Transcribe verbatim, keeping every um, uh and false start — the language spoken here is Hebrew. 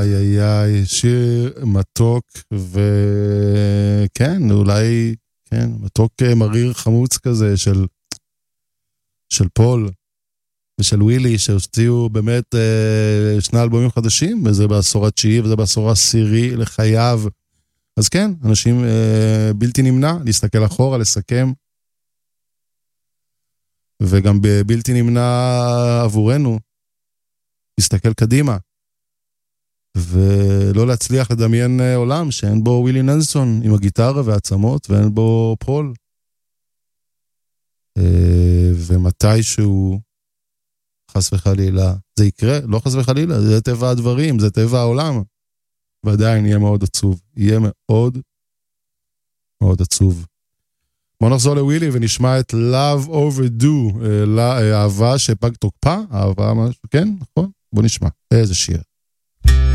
איי איי איי, שיר מתוק, וכן, אולי, כן, מתוק מריר חמוץ כזה של, של פול ושל ווילי, שהוציאו באמת אה, שני אלבומים חדשים, וזה בעשור התשיעי וזה בעשור העשירי לחייו. אז כן, אנשים אה, בלתי נמנע להסתכל אחורה, לסכם, וגם בלתי נמנע עבורנו, להסתכל קדימה. ולא להצליח לדמיין עולם שאין בו ווילי נלסון עם הגיטרה והעצמות ואין בו פול. ומתישהו חס וחלילה זה יקרה, לא חס וחלילה, זה טבע הדברים, זה טבע העולם, ועדיין יהיה מאוד עצוב, יהיה מאוד מאוד עצוב. בוא נחזור לווילי ונשמע את Love Overdue, אהבה שפג תוקפה, אהבה משהו, כן, נכון? בוא נשמע, איזה שיר.